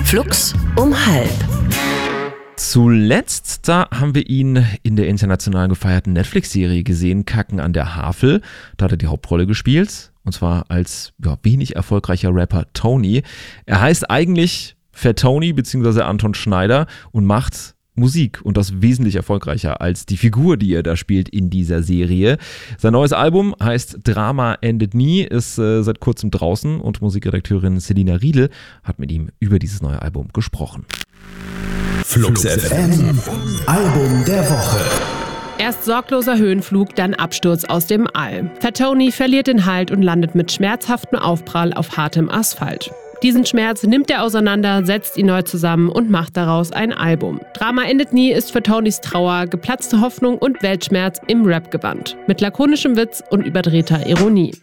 Flux um 12:30. Zuletzt, da haben wir ihn in der international gefeierten Netflix-Serie gesehen, Kacken an der Havel. Da hat er die Hauptrolle gespielt, und zwar als wenig erfolgreicher Rapper Tony. Er heißt eigentlich Fat Tony bzw. Anton Schneider und macht Musik, und das wesentlich erfolgreicher als die Figur, die er da spielt in dieser Serie. Sein neues Album heißt Drama endet nie, ist seit kurzem draußen, und Musikredakteurin Selina Riedel hat mit ihm über dieses neue Album gesprochen. Flux FM, Album der Woche. Erst sorgloser Höhenflug, dann Absturz aus dem All. Fat Tony verliert den Halt und landet mit schmerzhaftem Aufprall auf hartem Asphalt. Diesen Schmerz nimmt er auseinander, setzt ihn neu zusammen und macht daraus ein Album. Drama endet nie ist für Tonys Trauer, geplatzte Hoffnung und Weltschmerz im Rap gebannt. Mit lakonischem Witz und überdrehter Ironie.